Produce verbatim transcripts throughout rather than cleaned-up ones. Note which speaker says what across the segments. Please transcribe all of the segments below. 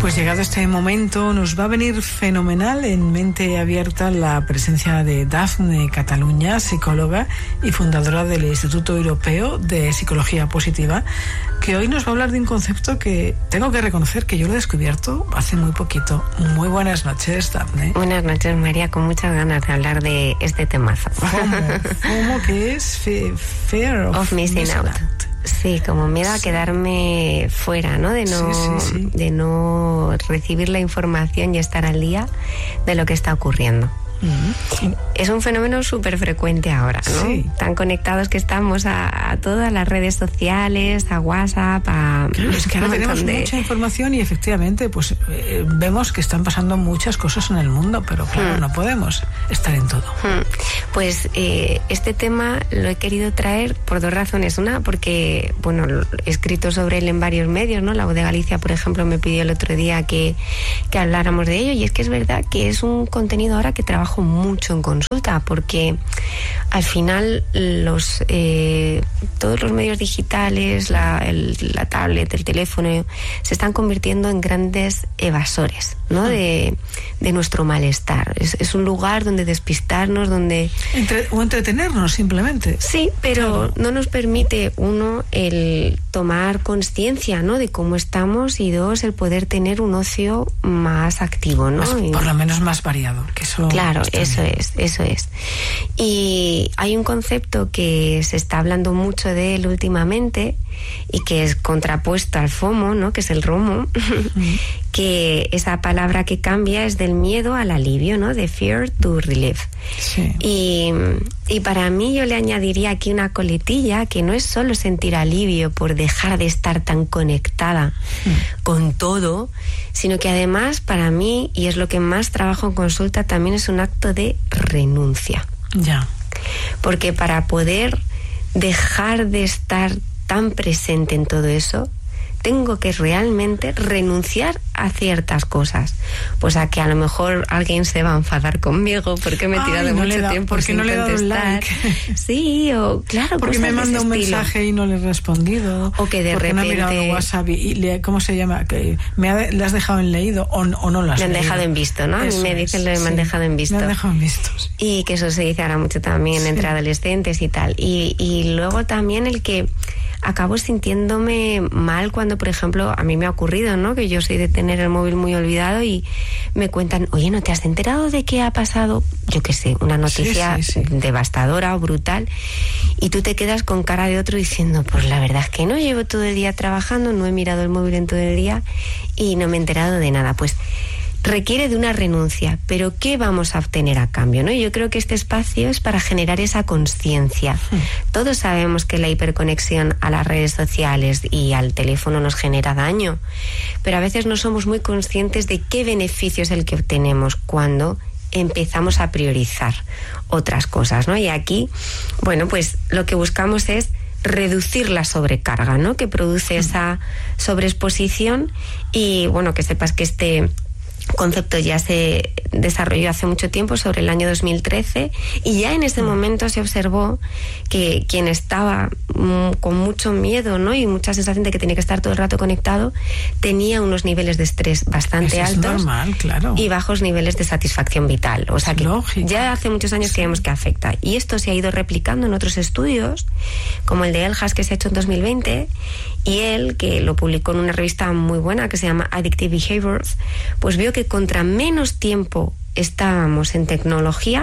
Speaker 1: pues llegado este momento nos va a venir fenomenal en Mente Abierta la presencia de Dafne Cataluña, psicóloga y fundadora del Instituto Europeo de Psicología Positiva, que hoy nos va a hablar de un concepto que tengo que reconocer que yo lo he descubierto hace muy poquito. Muy buenas noches, Dafne.
Speaker 2: Buenas noches, María, con muchas ganas de hablar de este temazo.
Speaker 1: ¿Cómo? ¿Cómo que es? Fe, fear of,
Speaker 2: of missing, missing out. out. Sí, como miedo a quedarme fuera, ¿no? De no, sí, sí, sí. de no recibir la información y estar al día de lo que está ocurriendo. Uh-huh. Es un fenómeno súper frecuente ahora, ¿no? Sí. Tan conectados que estamos a, a todas las redes sociales, a WhatsApp, a...
Speaker 1: Claro, es que ahora tenemos de... mucha información y efectivamente pues eh, vemos que están pasando muchas cosas en el mundo, pero claro, uh-huh. no podemos estar en todo.
Speaker 2: Uh-huh. Pues eh, este tema lo he querido traer por dos razones. Una, porque, bueno, he escrito sobre él en varios medios, ¿no? La Voz de Galicia, por ejemplo, me pidió el otro día que, que habláramos de ello, y es que es verdad que es un contenido ahora que trabajo mucho en consulta, porque al final los eh, todos los medios digitales, la, el, la tablet, el teléfono, se están convirtiendo en grandes evasores, ¿no? de, de nuestro malestar. Es, es un lugar donde despistarnos, donde...
Speaker 1: Entre, o entretenernos simplemente.
Speaker 2: Sí, pero claro. no nos permite, uno, el tomar conciencia, ¿no? de cómo estamos, y dos, el poder tener un ocio más activo, ¿no?
Speaker 1: Más,
Speaker 2: y,
Speaker 1: por lo menos más variado, que eso...
Speaker 2: Claro, eso bien. es, eso es. Y hay un concepto que se está hablando mucho de él últimamente y que es contrapuesto al FOMO, ¿no? Que es el ROMO, mm. que esa palabra que cambia es del miedo al alivio, ¿no? De fear to relief.
Speaker 1: Sí.
Speaker 2: Y, y para mí yo le añadiría aquí una coletilla, que no es solo sentir alivio por dejar de estar tan conectada mm. con todo, sino que además para mí, y es lo que más trabajo en consulta, también es un acto de renuncia.
Speaker 1: Ya.
Speaker 2: Porque para poder dejar de estar tan presente en todo eso, tengo que realmente renunciar a ciertas cosas. Pues a que a lo mejor alguien se va a enfadar conmigo porque me he tirado Ay, no mucho da, tiempo
Speaker 1: porque
Speaker 2: sin
Speaker 1: no le he dado
Speaker 2: contestar.
Speaker 1: Like.
Speaker 2: Sí, o claro,
Speaker 1: porque me manda un
Speaker 2: estilo.
Speaker 1: mensaje y no le he respondido.
Speaker 2: O que de
Speaker 1: porque
Speaker 2: repente
Speaker 1: no he mirado WhatsApp y le, ¿cómo se llama? Que me ha, le has dejado en leído o, o no lo has
Speaker 2: Me han
Speaker 1: leído.
Speaker 2: dejado en visto, ¿no?
Speaker 1: Eso
Speaker 2: a mí me dicen lo de
Speaker 1: sí.
Speaker 2: me han dejado en visto.
Speaker 1: Me han dejado en visto. Sí.
Speaker 2: Y que eso se dice ahora mucho también sí. entre adolescentes y tal. Y, y luego también el que acabo sintiéndome mal cuando, por ejemplo, a mí me ha ocurrido, ¿no? Que yo soy de tener el móvil muy olvidado y me cuentan, oye, ¿no te has enterado de qué ha pasado? Yo qué sé, una noticia sí, sí, sí. devastadora o brutal, y tú te quedas con cara de otro diciendo, pues la verdad es que no, llevo todo el día trabajando, no he mirado el móvil en todo el día y no me he enterado de nada. Pues requiere de una renuncia, pero ¿qué vamos a obtener a cambio, no? Yo creo que este espacio es para generar esa conciencia. Sí. Todos sabemos que la hiperconexión a las redes sociales y al teléfono nos genera daño, pero a veces no somos muy conscientes de qué beneficio es el que obtenemos cuando empezamos a priorizar otras cosas, ¿no? Y aquí, bueno, pues lo que buscamos es reducir la sobrecarga, ¿no? Que produce esa sobreexposición. Y bueno, que sepas que este concepto ya se desarrolló hace mucho tiempo, sobre el año dos mil trece, y ya en ese momento se observó que quien estaba mm, con mucho miedo, ¿no? y mucha sensación de que tenía que estar todo el rato conectado, tenía unos niveles de estrés bastante
Speaker 1: Eso
Speaker 2: altos,
Speaker 1: es normal, claro.
Speaker 2: y bajos niveles de satisfacción vital. O sea
Speaker 1: es
Speaker 2: que
Speaker 1: lógico.
Speaker 2: Ya hace muchos años sí. que vemos que afecta, y esto se ha ido replicando en otros estudios, como el de Elhas, que se ha hecho en dos mil veinte, y él, que lo publicó en una revista muy buena que se llama Addictive Behaviors, pues vio que contra menos tiempo estábamos en tecnología,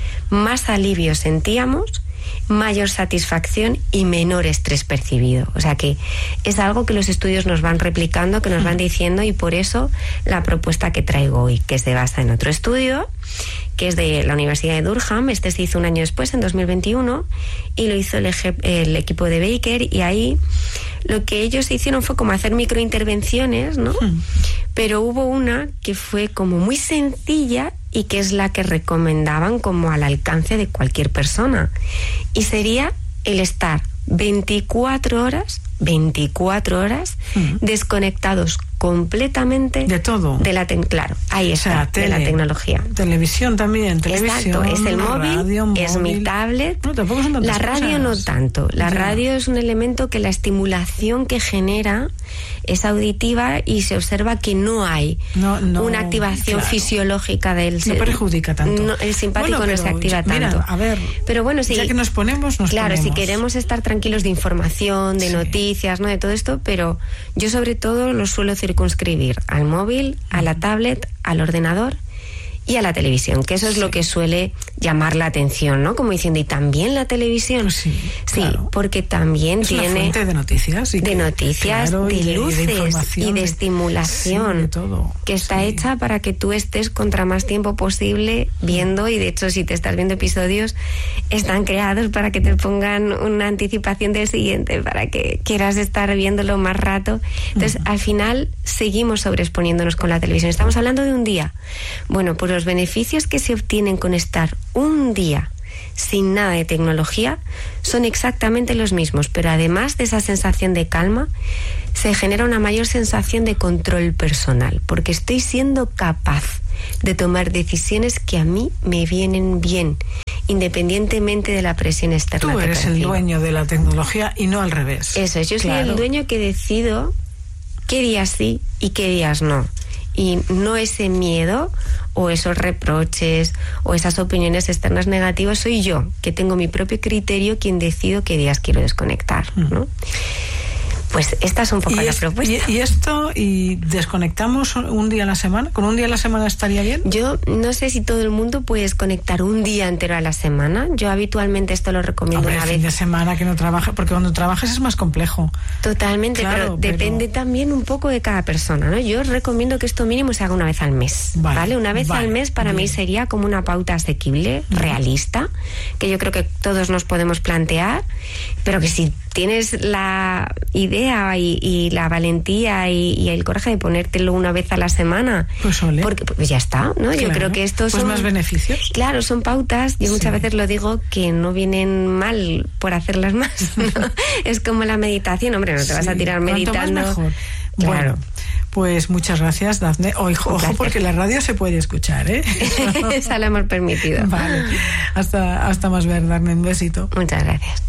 Speaker 2: más alivio sentíamos, mayor satisfacción y menor estrés percibido. O sea que es algo que los estudios nos van replicando, que nos van diciendo, y por eso la propuesta que traigo hoy, que se basa en otro estudio, que es de la Universidad de Durham. Este se hizo un año después, en dos mil veintiuno, y lo hizo el, el equipo de Baker, y ahí lo que ellos hicieron fue como hacer microintervenciones, ¿no? Hmm. Pero hubo una que fue como muy sencilla y que es la que recomendaban como al alcance de cualquier persona. Y sería el estar veinticuatro horas, veinticuatro horas, hmm. desconectados completamente
Speaker 1: de todo.
Speaker 2: De la te- claro, ahí está, o sea, tele, de la tecnología.
Speaker 1: Televisión también, televisión.
Speaker 2: Exacto, es el móvil,
Speaker 1: radio,
Speaker 2: es
Speaker 1: móvil.
Speaker 2: mi tablet.
Speaker 1: No, tampoco son tantas
Speaker 2: la radio
Speaker 1: cosas.
Speaker 2: no tanto. La
Speaker 1: ya.
Speaker 2: radio es un elemento que la estimulación que genera es auditiva y se observa que no hay
Speaker 1: no, no,
Speaker 2: una activación
Speaker 1: claro.
Speaker 2: fisiológica del
Speaker 1: no perjudica tanto.
Speaker 2: No, el simpático
Speaker 1: bueno,
Speaker 2: no se activa
Speaker 1: mira,
Speaker 2: tanto.
Speaker 1: A ver,
Speaker 2: pero bueno, sí,
Speaker 1: ya que nos ponemos, nos
Speaker 2: claro,
Speaker 1: ponemos.
Speaker 2: si queremos estar tranquilos de información, de sí. noticias, ¿no? De todo esto, pero yo sobre todo lo suelo circunscribir al móvil, a la tablet, al ordenador y a la televisión, que eso es sí. lo que suele llamar la atención, ¿no? Como diciendo, ¿y también la televisión?
Speaker 1: Pues sí,
Speaker 2: sí,
Speaker 1: claro.
Speaker 2: porque también
Speaker 1: es
Speaker 2: tiene...
Speaker 1: una fuente de noticias. Y
Speaker 2: de
Speaker 1: que,
Speaker 2: noticias,
Speaker 1: claro,
Speaker 2: de,
Speaker 1: y de
Speaker 2: luces
Speaker 1: y de,
Speaker 2: y de estimulación,
Speaker 1: sí, de todo.
Speaker 2: que está
Speaker 1: sí.
Speaker 2: hecha para que tú estés contra más tiempo posible viendo, y de hecho si te estás viendo episodios, están creados para que te pongan una anticipación del siguiente, para que quieras estar viéndolo más rato. Entonces, uh-huh. al final, seguimos sobreexponiéndonos con la televisión. Estamos hablando de un día. Bueno, pues los beneficios que se obtienen con estar un día sin nada de tecnología son exactamente los mismos, pero además de esa sensación de calma, se genera una mayor sensación de control personal, porque estoy siendo capaz de tomar decisiones que a mí me vienen bien, independientemente de la presión externa.
Speaker 1: Tú eres
Speaker 2: que
Speaker 1: el dueño de la tecnología y no al revés.
Speaker 2: Eso, yo claro. soy el dueño que decido qué días sí y qué días no. Y no ese miedo o esos reproches o esas opiniones externas negativas, soy yo, que tengo mi propio criterio, quien decido qué días quiero desconectar, ¿no? Pues esta es un poco la
Speaker 1: es,
Speaker 2: propuesta.
Speaker 1: Y, y esto, ¿y desconectamos un día a la semana? ¿Con un día a la semana estaría bien?
Speaker 2: Yo no sé si todo el mundo puede desconectar un día entero a la semana. Yo habitualmente esto lo recomiendo
Speaker 1: Hombre,
Speaker 2: una vez.
Speaker 1: fin de semana que no trabaja, porque cuando trabajas es más complejo.
Speaker 2: Totalmente,
Speaker 1: claro,
Speaker 2: pero,
Speaker 1: pero
Speaker 2: depende también un poco de cada persona, ¿no? Yo recomiendo que esto mínimo se haga una vez al mes, ¿vale? ¿vale? Una vez vale, al mes para bien. mí sería como una pauta asequible, bien. realista, que yo creo que todos nos podemos plantear, pero que si tienes la idea y, y la valentía y, y el coraje de ponértelo una vez a la semana,
Speaker 1: pues, ole.
Speaker 2: porque pues ya está, ¿no? Claro. Yo creo que estos
Speaker 1: pues
Speaker 2: son
Speaker 1: más beneficios.
Speaker 2: Claro, son pautas. Yo sí. muchas veces lo digo que no vienen mal por hacerlas más, ¿no? Es como la meditación, hombre, no te sí. vas a tirar meditando.
Speaker 1: Más mejor.
Speaker 2: Claro.
Speaker 1: Bueno, pues muchas gracias, Dafne. Ojo, ojo, porque la radio se puede escuchar, ¿eh?
Speaker 2: Esa la hemos permitido.
Speaker 1: Vale. Hasta, hasta más ver, Dafne, un besito.
Speaker 2: Muchas gracias.